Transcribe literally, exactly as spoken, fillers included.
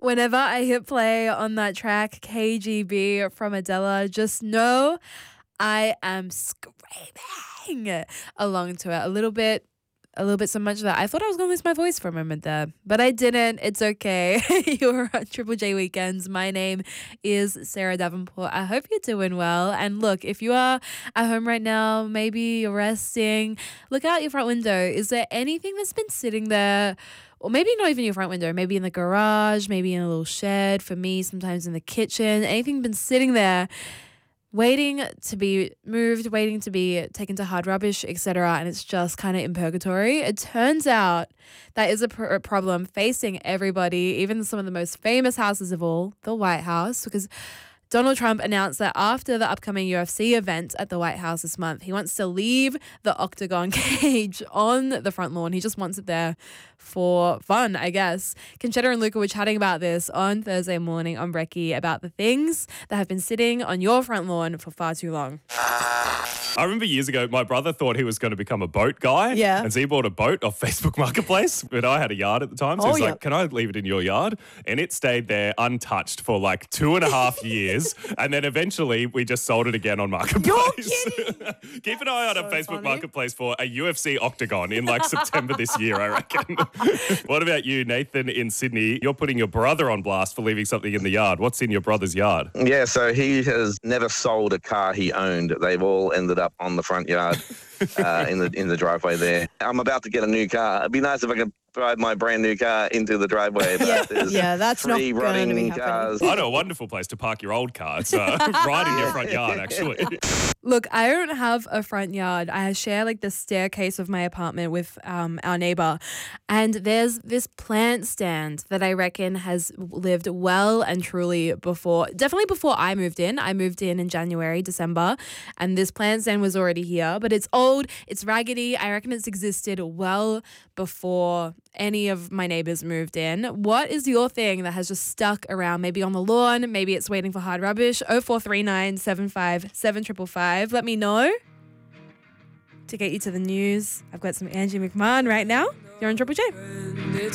Whenever I hit play on that track, K G B from Adele, just know I am screaming along to it a little bit. A little bit so much that I thought I was going to lose my voice for a moment there, but I didn't. It's okay. You're on Triple J Weekends. My name is Sarah Davenport. I hope you're doing well. And look, if you are at home right now, maybe you're resting, look out your front window. Is there anything that's been sitting there? Or maybe not even your front window, maybe in the garage, maybe in a little shed. For me, sometimes in the kitchen. Anything been sitting there waiting to be moved, waiting to be taken to hard rubbish, et cetera, and it's just kind of in purgatory. It turns out that is a, pr- a problem facing everybody, even some of the most famous houses of all, the White House, because Donald Trump announced that after the upcoming U F C event at the White House this month, he wants to leave the octagon cage on the front lawn. He just wants it there for fun, I guess. Conchetta and Luca were chatting about this on Thursday morning on Brekkie about the things that have been sitting on your front lawn for far too long. I remember years ago, my brother thought he was going to become a boat guy. Yeah. And so he bought a boat off Facebook Marketplace. But I had a yard at the time. So Oh, he's yeah. like, can I leave it in your yard? And it stayed there untouched for like two and a half years. And then eventually we just sold it again on Marketplace. You're kidding. Keep an eye out on So Facebook funny. Marketplace for a U F C octagon in like September this year, I reckon. What about you, Nathan, in Sydney? You're putting your brother on blast for leaving something in the yard. What's in your brother's yard? Yeah, so he has never sold a car he owned. They've all ended up on the front yard uh, in the in the driveway there. I'm about to get a new car. It'd be nice if I could drive my brand new car into the driveway. But Yeah, there's yeah, that's not three going to running be happening. cars. I know a wonderful place to park your old car. It's uh, right in your front yard, actually. Look, I don't have a front yard. I share like the staircase of my apartment with um, our neighbor. And there's this plant stand that I reckon has lived well and truly before, definitely before I moved in. I moved in in January, December, and this plant stand was already here. But it's old, it's raggedy. I reckon it's existed well before any of my neighbors moved in. What is your thing that has just stuck around, maybe on the lawn, maybe it's waiting for hard rubbish? oh four three nine, seven five seven five five. Let me know. To get you to the news, I've got some Angie McMahon right now. You're on Triple J.